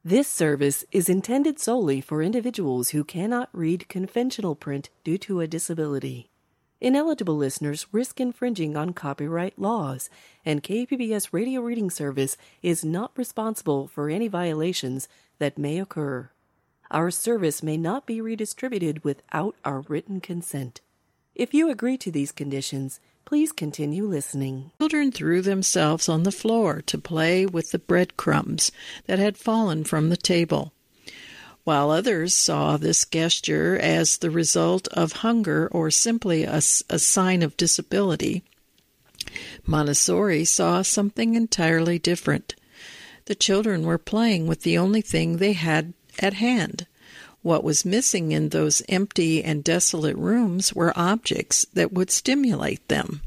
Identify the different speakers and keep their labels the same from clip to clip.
Speaker 1: This service is intended solely for individuals who cannot read conventional print due to a disability. Ineligible listeners risk infringing on copyright laws, and KPBS Radio Reading Service is not responsible for any violations that may occur. Our service may not be redistributed without our written consent. If you agree to these conditions, please continue listening.
Speaker 2: Children threw themselves on the floor to play with the breadcrumbs that had fallen from the table, while others saw this gesture as the result of hunger or simply a sign of disability. Montessori saw something entirely different. The children were playing with the only thing they had at hand. What was missing in those empty and desolate rooms were objects that would stimulate them.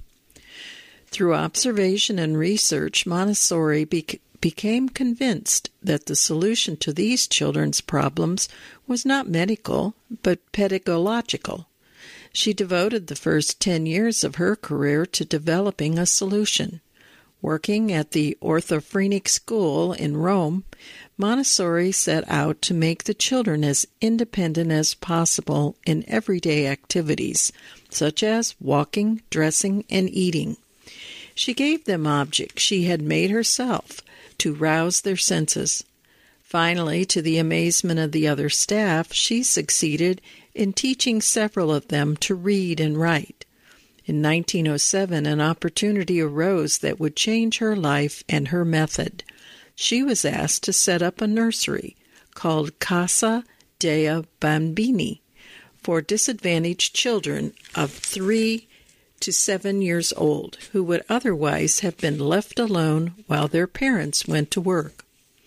Speaker 2: Through observation and research, Montessori became convinced that the solution to these children's problems was not medical, but pedagogical. She devoted the first 10 years of her career to developing a solution. Working at the Orthophonic School in Rome, Montessori set out to make the children as independent as possible in everyday activities, such as walking, dressing, and eating. She gave them objects she had made herself to rouse their senses. Finally, to the amazement of the other staff, she succeeded in teaching several of them to read and write. In 1907, an opportunity arose that would change her life and her method. She was asked to set up a nursery called Casa dei Bambini for disadvantaged children of 3 to 7 years old who would otherwise have been left alone while their parents went to work.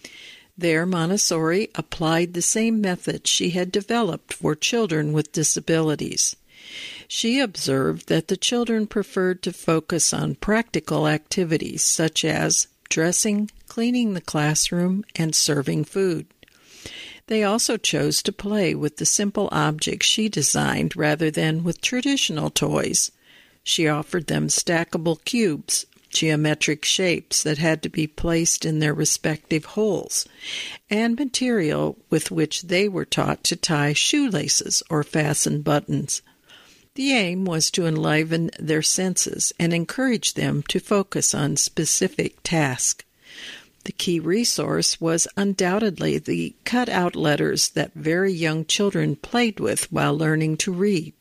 Speaker 2: There, Montessori applied the same method she had developed for children with disabilities. She observed that the children preferred to focus on practical activities such as dressing, cleaning the classroom, and serving food. They also chose to play with the simple objects she designed rather than with traditional toys. She offered them stackable cubes, geometric shapes that had to be placed in their respective holes, and material with which they were taught to tie shoelaces or fasten buttons. The aim was to enliven their senses and encourage them to focus on specific tasks. The key resource was undoubtedly the cut-out letters that very young children played with while learning to read.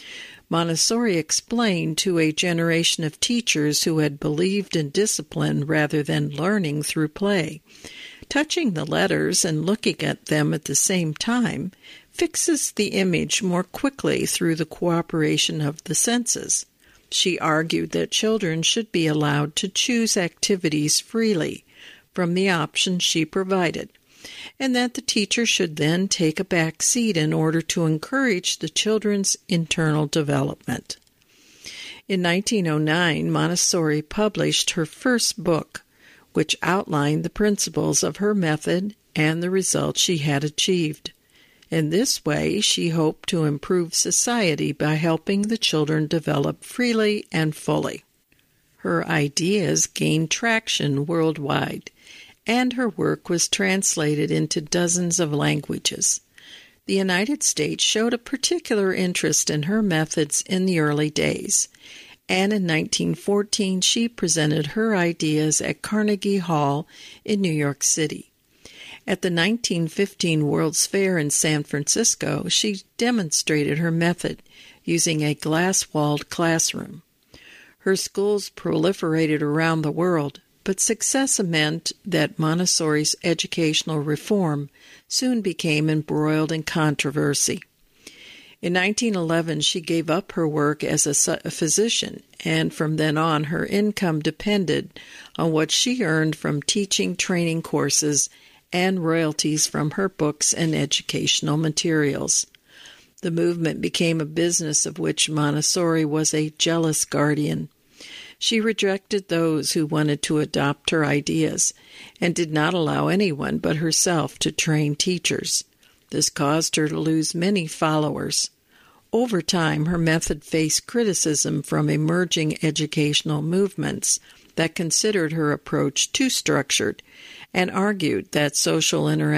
Speaker 2: Montessori explained to a generation of teachers who had believed in discipline rather than learning through play. Touching the letters and looking at them at the same time fixes the image more quickly through the cooperation of the senses. She argued that children should be allowed to choose activities freely from the options she provided, and that the teacher should then take a back seat in order to encourage the children's internal development. In 1909, Montessori published her first book, which outlined the principles of her method and the results she had achieved. In this way, she hoped to improve society by helping the children develop freely and fully. Her ideas gained traction worldwide, and her work was translated into dozens of languages. The United States showed a particular interest in her methods in the early days, and in 1914 she presented her ideas at Carnegie Hall in New York City. At the 1915 World's Fair in San Francisco, she demonstrated her method using a glass-walled classroom. Her schools proliferated around the world, but success meant that Montessori's educational reform soon became embroiled in controversy. In 1911, she gave up her work as a physician, and from then on her income depended on what she earned from teaching training courses and royalties from her books and educational materials. The movement became a business of which Montessori was a jealous guardian. She rejected those who wanted to adopt her ideas and did not allow anyone but herself to train teachers. This caused her to lose many followers. Over time, her method faced criticism from emerging educational movements that considered her approach too structured and argued that social interaction